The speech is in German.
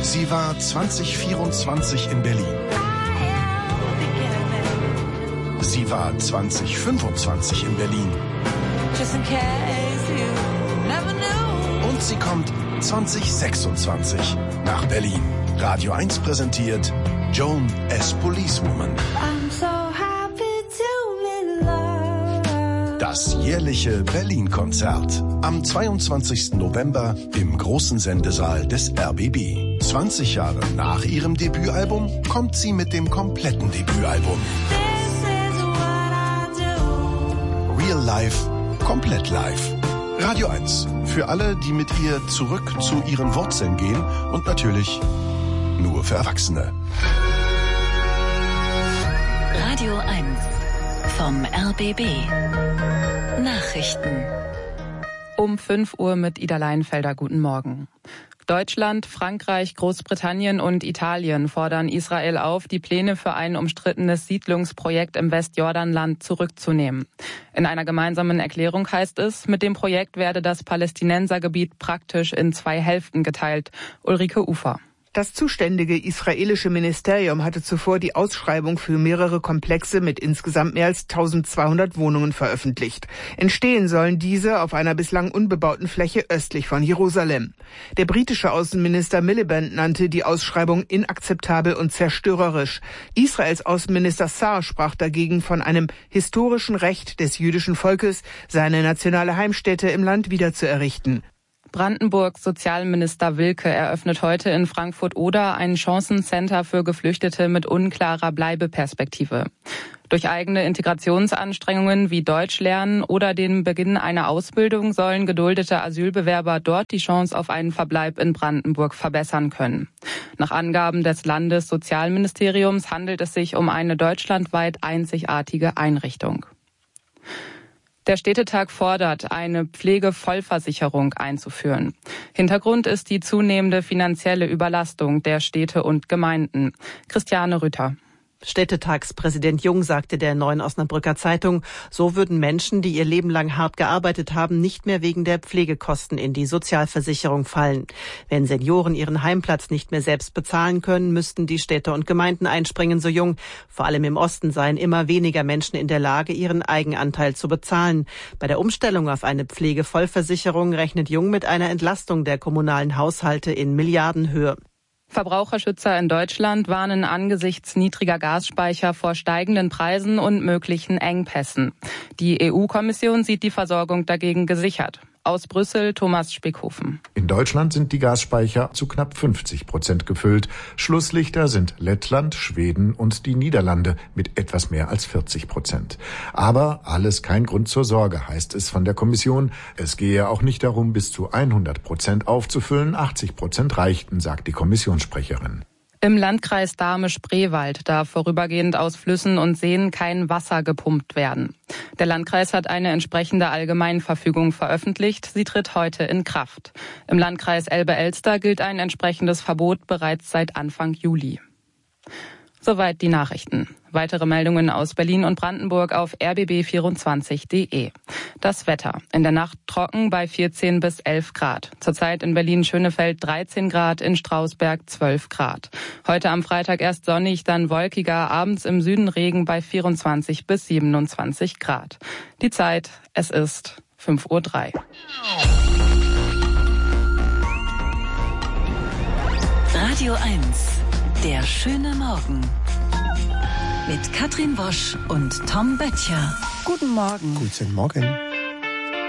Sie war 2024 in Berlin. Sie war 2025 in Berlin. Und sie kommt 2026 nach Berlin. Radio 1 präsentiert Joan as Policewoman. Das jährliche Berlin-Konzert. Am 22. November im großen Sendesaal des RBB. 20 Jahre nach ihrem Debütalbum kommt sie mit dem kompletten Debütalbum. Real Life, komplett live. Radio 1. Für alle, die mit ihr zurück zu ihren Wurzeln gehen und natürlich nur für Erwachsene. Radio 1 vom RBB. Nachrichten. Um 5 Uhr mit Ida Leinfelder. Guten Morgen. Deutschland, Frankreich, Großbritannien und Italien fordern Israel auf, die Pläne für ein umstrittenes Siedlungsprojekt im Westjordanland zurückzunehmen. In einer gemeinsamen Erklärung heißt es, mit dem Projekt werde das Palästinensergebiet praktisch in 2 Hälften geteilt. Ulrike Ufer. Das zuständige israelische Ministerium hatte zuvor die Ausschreibung für mehrere Komplexe mit insgesamt mehr als 1200 Wohnungen veröffentlicht. Entstehen sollen diese auf einer bislang unbebauten Fläche östlich von Jerusalem. Der britische Außenminister Miliband nannte die Ausschreibung inakzeptabel und zerstörerisch. Israels Außenminister Saar sprach dagegen von einem historischen Recht des jüdischen Volkes, seine nationale Heimstätte im Land wiederzuerrichten. Brandenburgs Sozialminister Wilke eröffnet heute in Frankfurt-Oder ein Chancencenter für Geflüchtete mit unklarer Bleibeperspektive. Durch eigene Integrationsanstrengungen wie Deutsch lernen oder den Beginn einer Ausbildung sollen geduldete Asylbewerber dort die Chance auf einen Verbleib in Brandenburg verbessern können. Nach Angaben des Landessozialministeriums handelt es sich um eine deutschlandweit einzigartige Einrichtung. Der Städtetag fordert, eine Pflegevollversicherung einzuführen. Hintergrund ist die zunehmende finanzielle Überlastung der Städte und Gemeinden. Christiane Rütter. Städtetagspräsident Jung sagte der Neuen Osnabrücker Zeitung, so würden Menschen, die ihr Leben lang hart gearbeitet haben, nicht mehr wegen der Pflegekosten in die Sozialversicherung fallen. Wenn Senioren ihren Heimplatz nicht mehr selbst bezahlen können, müssten die Städte und Gemeinden einspringen, so Jung. Vor allem im Osten seien immer weniger Menschen in der Lage, ihren Eigenanteil zu bezahlen. Bei der Umstellung auf eine Pflegevollversicherung rechnet Jung mit einer Entlastung der kommunalen Haushalte in Milliardenhöhe. Verbraucherschützer in Deutschland warnen angesichts niedriger Gasspeicher vor steigenden Preisen und möglichen Engpässen. Die EU-Kommission sieht die Versorgung dagegen gesichert. Aus Brüssel Thomas Spickhofen. In Deutschland sind die Gasspeicher zu knapp 50% gefüllt. Schlusslichter sind Lettland, Schweden und die Niederlande mit etwas mehr als 40%. Aber alles kein Grund zur Sorge, heißt es von der Kommission. Es gehe auch nicht darum, bis zu 100% aufzufüllen. 80% reichten, sagt die Kommissionssprecherin. Im Landkreis Dahme-Spreewald darf vorübergehend aus Flüssen und Seen kein Wasser gepumpt werden. Der Landkreis hat eine entsprechende Allgemeinverfügung veröffentlicht. Sie tritt heute in Kraft. Im Landkreis Elbe-Elster gilt ein entsprechendes Verbot bereits seit Anfang Juli. Soweit die Nachrichten. Weitere Meldungen aus Berlin und Brandenburg auf rbb24.de. Das Wetter. In der Nacht trocken bei 14 bis 11 Grad. Zurzeit in Berlin-Schönefeld 13 Grad, in Strausberg 12 Grad. Heute am Freitag erst sonnig, dann wolkiger, abends im Süden Regen bei 24 bis 27 Grad. Die Zeit, es ist 5:03 Uhr. Radio 1. Der schöne Morgen. Mit Katrin Wosch und Tom Böttcher. Guten Morgen. Guten Morgen.